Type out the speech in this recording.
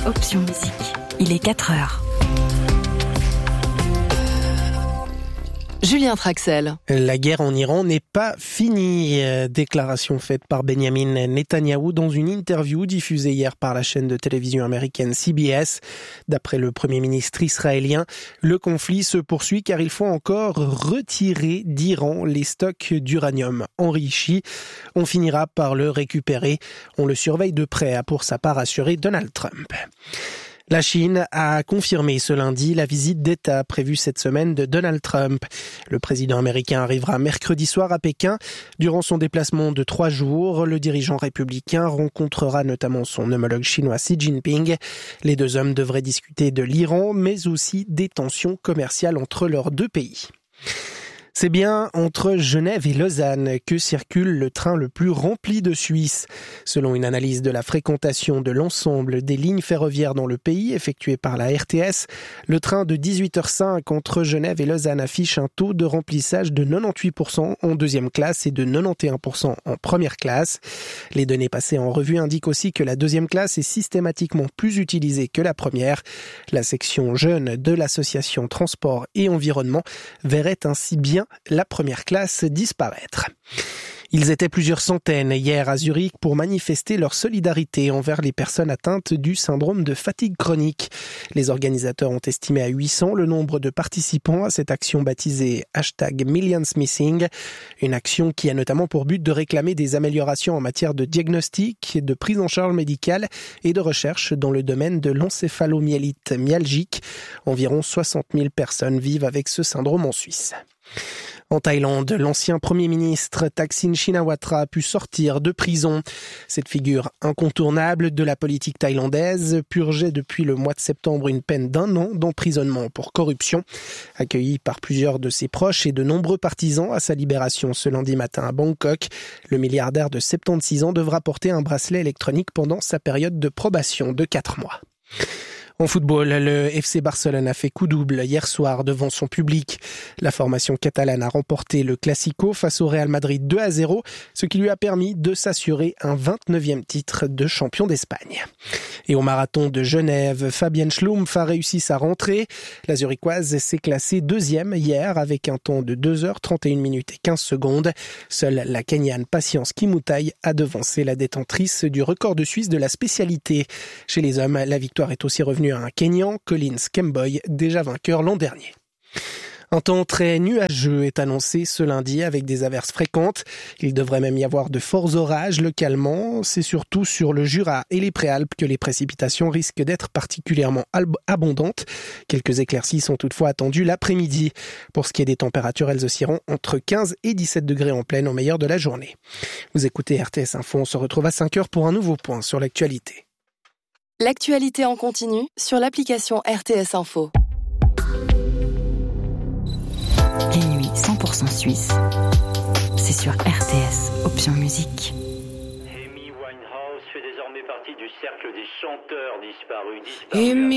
Option Musique. Il est 4h. Julien Traxel. La guerre en Iran n'est pas finie. Déclaration faite par Benjamin Netanyahou dans une interview diffusée hier par la chaîne de télévision américaine CBS. D'après le Premier ministre israélien, le conflit se poursuit car il faut encore retirer d'Iran les stocks d'uranium enrichi. On finira par le récupérer. On le surveille de près, a pour sa part assuré Donald Trump. La Chine a confirmé ce lundi la visite d'État prévue cette semaine de Donald Trump. Le président américain arrivera mercredi soir à Pékin. Durant son déplacement de 3 jours, le dirigeant républicain rencontrera notamment son homologue chinois Xi Jinping. Les deux hommes devraient discuter de l'Iran, mais aussi des tensions commerciales entre leurs deux pays. C'est bien entre Genève et Lausanne que circule le train le plus rempli de Suisse. Selon une analyse de la fréquentation de l'ensemble des lignes ferroviaires dans le pays effectuée par la RTS, le train de 18h05 entre Genève et Lausanne affiche un taux de remplissage de 98% en deuxième classe et de 91% en première classe. Les données passées en revue indiquent aussi que la deuxième classe est systématiquement plus utilisée que la première. La section jeunes de l'association Transport et Environnement verrait ainsi bien la première classe disparaître. Ils étaient plusieurs centaines hier à Zurich pour manifester leur solidarité envers les personnes atteintes du syndrome de fatigue chronique. Les organisateurs ont estimé à 800 le nombre de participants à cette action baptisée #MillionsMissing, une action qui a notamment pour but de réclamer des améliorations en matière de diagnostic, de prise en charge médicale et de recherche dans le domaine de l'encéphalomyélite myalgique. Environ 60 000 personnes vivent avec ce syndrome en Suisse. En Thaïlande, l'ancien Premier ministre Thaksin Shinawatra a pu sortir de prison. Cette figure incontournable de la politique thaïlandaise purgeait depuis le mois de septembre une peine d'1 an d'emprisonnement pour corruption. Accueilli par plusieurs de ses proches et de nombreux partisans à sa libération ce lundi matin à Bangkok, le milliardaire de 76 ans devra porter un bracelet électronique pendant sa période de probation de 4 mois. En football, le FC Barcelone a fait coup double hier soir devant son public. La formation catalane a remporté le Classico face au Real Madrid 2-0, ce qui lui a permis de s'assurer un 29e titre de champion d'Espagne. Et au marathon de Genève, Fabienne Schlumpf a réussi sa rentrée. La Zurichoise s'est classée 2e hier avec un temps de 2h31 minutes et 15 secondes. Seule la Kenyane Patience Kimutai a devancé la détentrice du record de Suisse de la spécialité. Chez les hommes, la victoire est aussi revenue à un Kenyan, Collins Kemboi, déjà vainqueur l'an dernier. Un temps très nuageux est annoncé ce lundi avec des averses fréquentes. Il devrait même y avoir de forts orages localement. C'est surtout sur le Jura et les Préalpes que les précipitations risquent d'être particulièrement abondantes. Quelques éclaircies sont toutefois attendues l'après-midi. Pour ce qui est des températures, elles oscilleront entre 15 et 17 degrés en pleine au meilleur de la journée. Vous écoutez RTS Info, on se retrouve à 5h pour un nouveau point sur l'actualité. L'actualité en continu sur l'application RTS Info. Les nuits 100% suisses, c'est sur RTS, Option Musique. Amy Winehouse fait désormais partie du cercle des chanteurs disparus.